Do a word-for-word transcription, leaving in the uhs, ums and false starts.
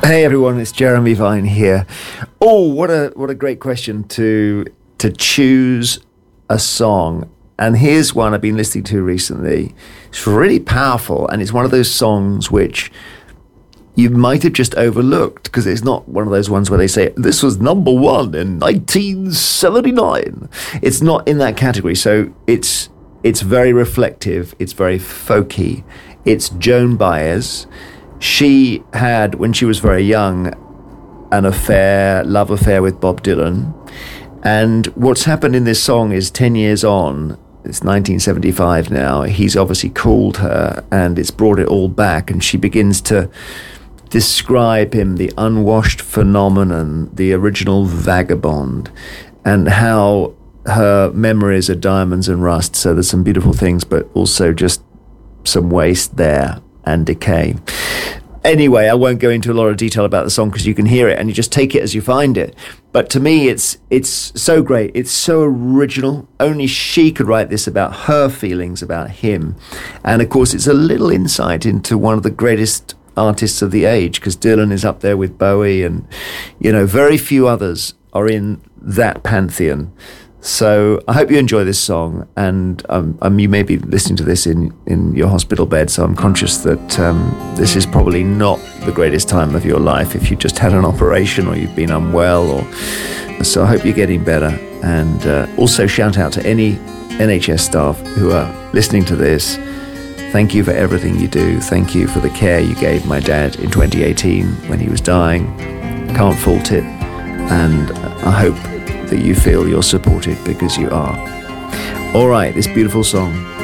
Hey everyone, it's Jeremy Vine here. Oh, what a what a great question to to choose a song. And here's one I've been listening to recently. It's really powerful, and it's one of those songs which you might have just overlooked because it's not one of those ones where they say this was number one in nineteen seventy-nine. It's not in that category. So it's it's very reflective. It's very folky. It's Joan Baez. She had, when she was very young, an affair, love affair with Bob Dylan. And what's happened in this song is ten years on, it's nineteen seventy-five now, he's obviously called her and it's brought it all back. And she begins to describe him, the unwashed phenomenon, the original vagabond, and how her memories are diamonds and rust. So there's some beautiful things, but also just some waste there and decay. Anyway, I won't go into a lot of detail about the song because you can hear it and you just take it as you find it. But to me, it's it's so great. It's so original. Only she could write this about her feelings about him. And of course, it's a little insight into one of the greatest artists of the age, because Dylan is up there with Bowie, and, you know, very few others are in that pantheon. So I hope you enjoy this song, and um, um, you may be listening to this in, in your hospital bed, so I'm conscious that um, this is probably not the greatest time of your life if you just had an operation or you've been unwell. Or So I hope you're getting better, and uh, also shout out to any N H S staff who are listening to this. Thank you for everything you do. Thank you for the care you gave my dad in twenty eighteen when he was dying. Can't fault it, and I hope that you feel you're supported, because you are. All right, this beautiful song.